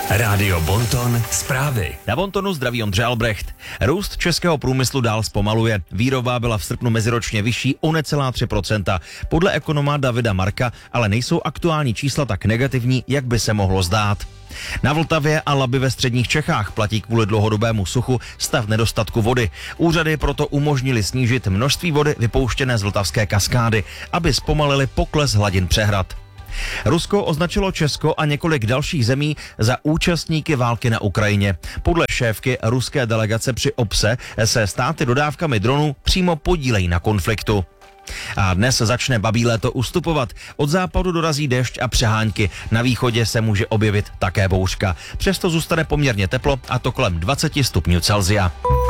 Rádio Bonton zprávy. Na Bontonu zdraví Ondřej Albrecht. Růst českého průmyslu dál zpomaluje. Výroba byla v srpnu meziročně vyšší o necelá 3%. Podle ekonoma Davida Marka ale nejsou aktuální čísla tak negativní, jak by se mohlo zdát. Na Vltavě a Labi ve středních Čechách platí kvůli dlouhodobému suchu stav nedostatku vody. Úřady proto umožnili snížit množství vody vypouštěné z vltavské kaskády, aby zpomalili pokles hladin přehrad. Rusko označilo Česko a několik dalších zemí za účastníky války na Ukrajině. Podle šéfky ruské delegace při OBSE se státy dodávkami dronů přímo podílejí na konfliktu. A dnes začne babí léto ustupovat. Od západu dorazí déšť a přehánky. Na východě se může objevit také bouřka. Přesto zůstane poměrně teplo, a to kolem 20 stupňů Celsia.